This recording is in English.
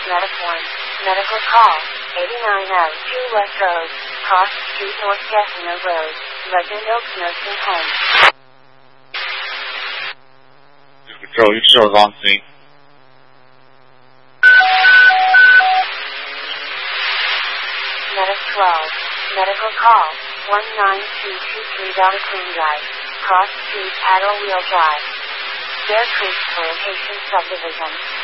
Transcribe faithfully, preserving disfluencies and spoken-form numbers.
Medic one. Medical call. eighty-nine oh two West Road. Cross Street North Gatineau Road. Legend Oaks Nursing Home. Control, your show's on scene. Medic twelve. Medical call. one nine two two three Donacune Drive. Cross Street Paddle Wheel Drive. Bear Creek Plantation Subdivision.